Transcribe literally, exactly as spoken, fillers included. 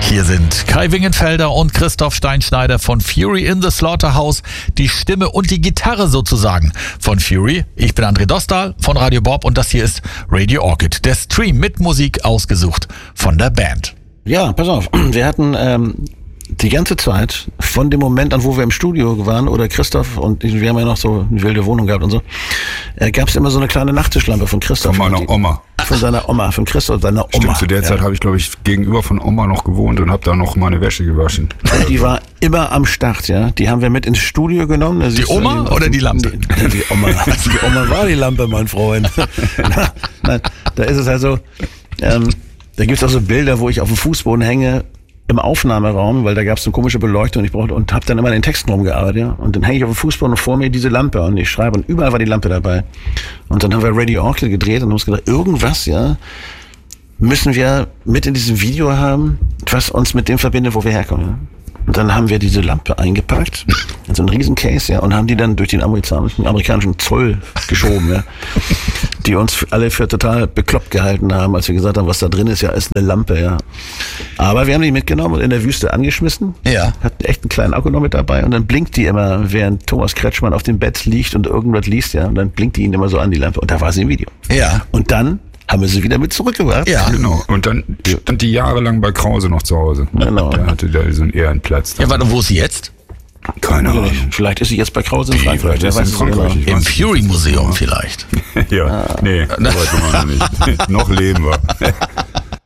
Hier sind Kai Wingenfelder und Christoph Steinschneider von Fury in the Slaughterhouse, die Stimme und die Gitarre sozusagen von Fury. Ich bin André Dostal von Radio Bob und das hier ist Radio Orchid, der Stream mit Musik ausgesucht von der Band. Ja, pass auf, wir hatten ähm, die ganze Zeit, von dem Moment an, wo wir im Studio waren, oder Christoph und ich, wir haben ja noch so eine wilde Wohnung gehabt und so, äh, gab es immer so eine kleine Nachttischlampe von Christoph. Von meiner Oma. Von seiner Oma, von Christoph, seiner Oma. Stimmt, zu der Zeit ja. habe ich, glaube ich, gegenüber von Oma noch gewohnt und habe da noch meine Wäsche gewaschen. Die war immer am Start, ja. Die haben wir mit ins Studio genommen. Da die Oma du, oder die Lampe? Die, die Oma. Die Oma war die Lampe, mein Freund. Na, nein, da ist es also, ähm, da gibt's auch so Bilder, wo ich auf dem Fußboden hänge, im Aufnahmeraum, weil da gab es eine komische Beleuchtung und ich brauchte und habe dann immer an den Texten rumgearbeitet, ja. Und dann hänge ich auf dem Fußboden und vor mir diese Lampe und ich schreibe und überall war die Lampe dabei. Und dann haben wir Radio Orchid gedreht und haben uns gedacht, irgendwas, ja, müssen wir mit in diesem Video haben, was uns mit dem verbindet, wo wir herkommen. Ja. Und dann haben wir diese Lampe eingepackt in so einen riesen Case, ja, und haben die dann durch den amerikanischen, amerikanischen Zoll geschoben, ja, die uns alle für total bekloppt gehalten haben, als wir gesagt haben, was da drin ist, ja, ist eine Lampe, ja. Aber wir haben die mitgenommen und in der Wüste angeschmissen. Ja. Hatten echt einen kleinen Akku noch mit dabei und dann blinkt die immer, während Thomas Kretschmann auf dem Bett liegt und irgendwas liest, ja, und dann blinkt die ihn immer so an, die Lampe. Und da war sie im Video. Ja. Und dann haben wir sie wieder mit zurückgebracht. Ja. Genau. Und dann stand die jahrelang bei Krause noch zu Hause. Genau. Der hatte da so einen Ehrenplatz. Ja, warte, wo ist sie jetzt? Keine Ahnung. Vielleicht ist sie jetzt bei Krause in Frankreich. Vielleicht ist sie in es Frankreich. genau. Ich Im weiß nicht. Fury-Museum vielleicht. Ja, nee, so weit sind wir noch nicht. Noch leben wir.